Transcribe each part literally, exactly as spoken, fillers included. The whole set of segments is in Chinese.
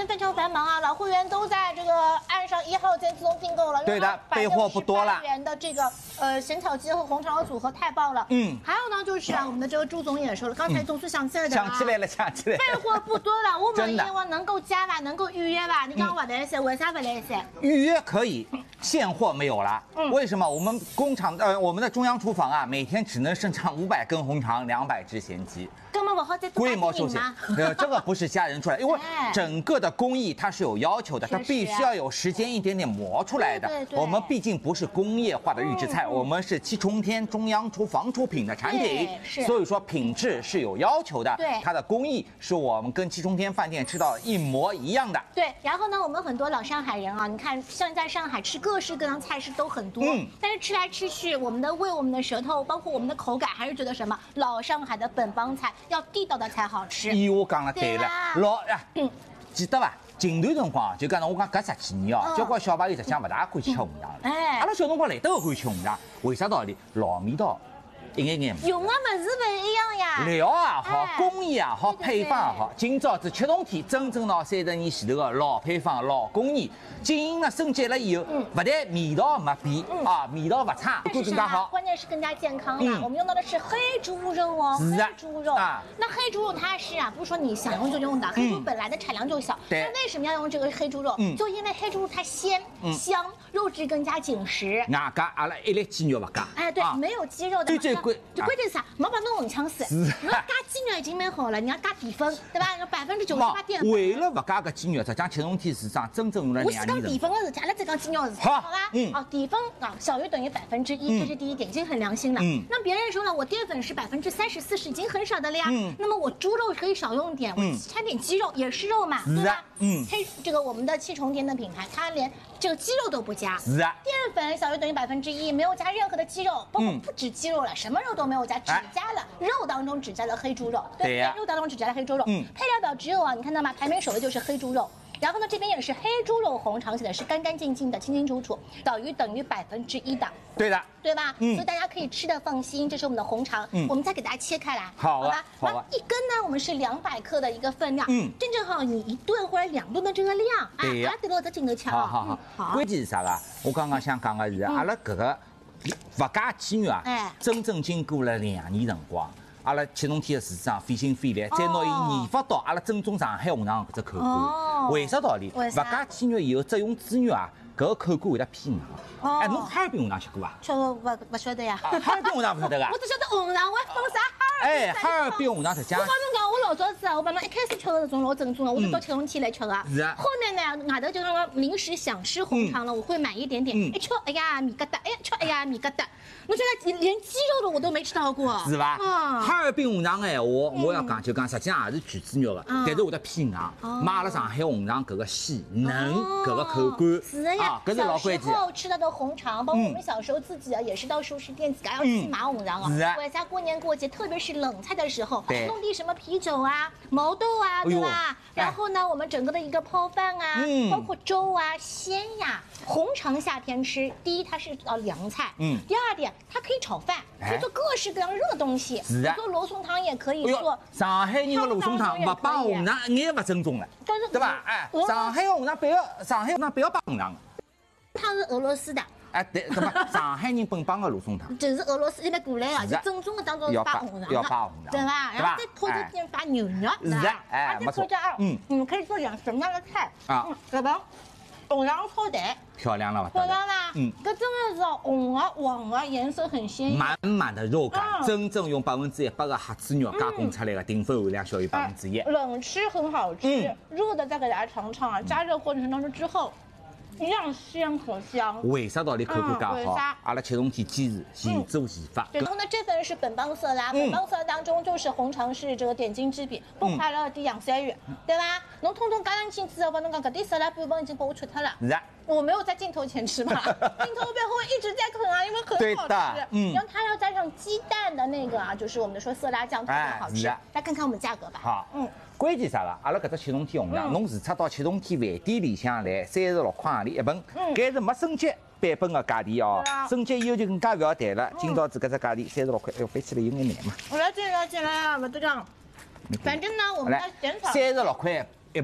间非常繁忙啊，老会员都在这个岸上一号间自动订购了。 对的，备货不多了。 元的这个呃咸草鸡和红肠的组合太棒了。嗯，还有呢就是啊，我们的这个朱总也说了，刚才总是想起来的、啊想起来了，想起来了。 备货不多了，我们希望能够加吧，能够预约吧。你刚刚不来噻，为啥不来噻？ 预约可以，现货没有了。嗯，为什么？我们工厂呃，我们的中央厨房啊，每天只能生产五百根红肠，两百只咸鸡。 根本不好再多规模受限，呃，这个不是家人出来，因为整个的工艺它是有要求的，它必须要有时间一点点磨出来的。 对对， 我们毕竟不是工业化的预制菜，我们是七重天中央厨房出品的产品，所以说品质是有要求的。 对， 它的工艺是我们跟七重天饭店吃到一模一样的。 对，然后呢，我们很多老上海人啊，你看像在上海吃各式各样菜式都很多，嗯，但是吃来吃去，我们的胃、我们的舌头，包括我们的口感，还是觉得什么老上海的本帮菜要地道的菜好吃。 伊话讲了对了，老呀，嗯，记得伐？近段辰光就讲我讲搿十几年哦，交关小朋友实际上勿大欢喜吃红肠了。哎，阿拉小辰光来都欢喜吃红肠，为啥道理？老味道。一眼眼用的物事不一样呀， 料也好，工艺也好，配方也好。今朝子七重天真正拿三十年前头的老配方、老工艺，经营了升级了以后，不但味道没变啊，味道不差，都更加好。 关键是更加健康了。我们用到的是黑猪肉哦， 是黑猪肉啊。那黑猪肉它是啊，不是说你想用就用的，黑猪本来的产量就小。那为什么要用这个黑猪肉？就因为黑猪肉它鲜香，肉质更加紧实。 外加阿拉一粒鸡肉不加。 哎，对，没有鸡肉的。 关就关键是啥？没把弄混腔死。你要加鸡肉已经蛮好了，你要加底粉，对吧？有百分之九十八淀粉。 为了不加个鸡肉，实际上七重天市场真正用了两年。 我是讲底粉的事情，阿拉再讲鸡肉的事情，好吧？嗯。哦，底粉啊，小于等于百分之一，这是第一点，已经很良心了。嗯。那别人说了，我淀粉是百分之三十四十，已经很少的了呀。嗯。那么我猪肉可以少用点，我掺点鸡肉也是肉嘛，对吧？嗯。黑这个我们的七重天的品牌，它连这个鸡肉都不加。 是啊。 淀粉小于等于百分之一，没有加任何的鸡肉，包括不止鸡肉了，什么肉都没有加，只加了肉当中只加了黑猪肉，对呀，肉当中只加了黑猪肉。嗯，配料表只有啊，你看到吗？排名首位就是黑猪肉。然后呢，这边也是黑猪肉红肠，写的是干干净净的、清清楚楚，等于等于百分之一的。 对的， 对吧？嗯，所以大家可以吃的放心。这是我们的红肠，嗯，我们再给大家切开来， 好吧？ 好吧。 那一根呢，我们是两百克的一个分量，嗯，正正好你一顿或者两顿的这个量， 对呀， 得了这镜头瞧。 好好好，好。关键是啥个？我刚刚想讲的是，阿拉搿个勿加鸡肉啊，哎，真正经过了两年辰光。阿拉七重天的市场费心费力，再拿伊研发到阿拉正宗上海红肠搿只口感。为啥道理？勿加鸡肉以后，只用猪肉啊，搿个口感会得偏硬。哎，侬哈尔滨红肠吃过伐？ 吃过，勿勿晓得呀。 哈尔滨红肠勿晓得个？ 我只晓得红肠，我还放啥哈尔滨？ 哎，哈尔滨红肠实际上。 我帮侬讲，我老早子啊，我帮侬一开始吃的那种老正宗的，我就到七重天来吃的。 是啊。 后面呢，外头就那个临时想吃红肠了，我会买一点点。一吃，哎呀，米疙瘩，哎，吃，哎呀，米疙瘩。我觉得连鸡肉的我都没吃到过， 是吧？哈尔滨红肠的闲话，我要讲就讲，实际上也是全猪肉的，但是会得偏硬。买阿拉上海红肠搿个细嫩，搿个口感， 是的呀， 搿是老关键。 小时候吃到的红肠，包括我们小时候自己啊，也是到熟食店自家要去买红肠啊。 是啊。 为啥过年过节，特别是冷菜的时候，弄点什么啤酒啊、毛豆啊，对吧？然后呢，我们整个的一个泡饭啊，包括粥啊、鲜呀。红肠夏天吃，第一它是呃凉菜，嗯，第二点它可以炒饭，可以做各式各样热东西， 是啊， 做罗宋汤也可以做。 上海人的罗宋汤不帮红肠一眼不正宗了，对吧？哎，上海红肠不要，上海红肠不要帮红肠。 汤是俄罗斯的。 哎，对，对吧？上海人本帮的罗宋汤， 就是俄罗斯那边过来啊，就正宗的当中是扒红肠要扒红肠， 对吧？然后再偷着点扒牛肉， 是的，哎， 没错。嗯，你们可以做点什么样的菜啊？对吧？红肠炒蛋， 漂亮了吧？ 漂亮啦！嗯，这真的是红啊、黄啊，颜色很鲜艳， 满满的肉感，真正用百分之一百的黑猪肉加工出来的，淀粉含量小于百分之一。 冷吃很好吃，热的再给大家尝尝啊！加热过程当中之后。一样鲜可香， 为啥道理口感刚好？阿拉七重天坚持现做现发。 然后呢，这份是本帮色拉，本帮色拉当中就是红肠是这个点睛之笔，不快乐的洋山芋，对吧？侬通通加上去之后，帮侬讲搿点色拉半分已经把我吃脱了。 是啊。 我没有在镜头前吃嘛，镜头背后一直在啃啊，因为很好吃。嗯。然后它要加上鸡蛋的那个啊，就是我们的说色拉酱特别好吃。来看看我们价格吧。 好。嗯。关键啥个？阿拉搿只七重天红肠，侬自测到七重天饭店里向来三十六块行钿一份，搿是没升级版本的价钿哦。升级以后就更加勿要谈了。今朝子搿只价钿三十六块，哎呦，背起来有眼难嘛。 我来进来进来啊，勿得讲。反正呢，我们要减少。 三十六块一份，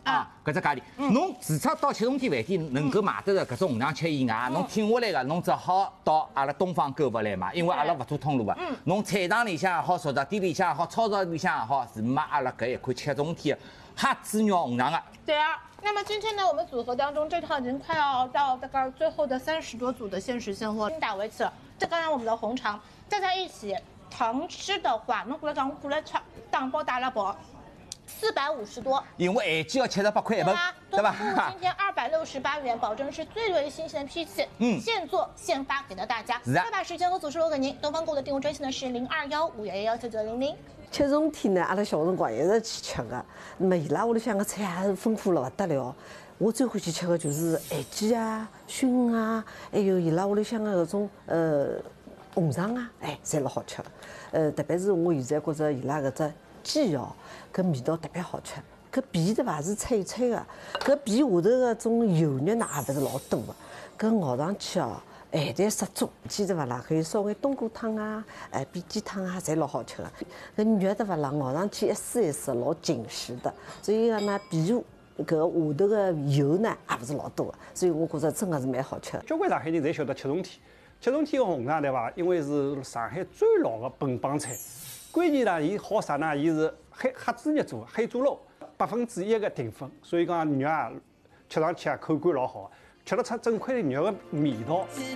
啊， 搿只价钿，侬除脱到七重天饭店能够买得着搿种红糖吃以外，侬挺下来个，侬只好到阿拉东方购物来买，因为阿拉勿做通路个。侬菜场里向也好，熟食店里向也好，超市里向也好，是买阿拉搿一款七重天黑猪肉红糖个。 对啊。那么今天呢，我们组合当中这套已经快要到大概最后的三十多组的限时现货，精打为此。这刚才我们的红肠加在一起，糖吃的话，侬过来讲，我过来吃，打包打了包，四百五十多。 因为咸鸡要七十八块一份，对吧？ 今天二百六十八元，保证是最最新鲜的批次，嗯，现做现发给到大家。是啊。再把时间和组数留给您，东方购的订购专线呢是零二幺五幺幺幺九九零零。 七重天呢，阿拉小辰光一直去吃个，那么伊拉屋里向个菜也是丰富了不得了。我最欢喜吃的就是咸鸡啊、熏啊，还有伊拉屋里向个搿种呃红肠啊，哎，侪老好吃的。呃，特别是我现在觉着伊拉搿只鸡哦，搿味道特别好吃。搿皮对伐是脆脆的，搿皮下头个种油肉呢也勿是老多的，搿熬上去哦。咸淡适中，记得勿啦？可以烧眼冬菇汤啊，哎，比鸡汤啊，侪老好吃的。搿肉对勿啦？熬上去一丝一丝，老紧实的。所以讲呢，皮肉搿下头个油呢，也勿是老多的。所以我觉着真的是蛮好吃的。 交关上海人侪晓得七重天，七重天个红肠对伐？因为是上海最老的本帮菜，关键呢，伊好啥呢？伊是黑黑猪肉做，黑猪肉百分之一个淀粉，所以讲肉啊，吃上去啊口感老好，吃得出整块肉的味道。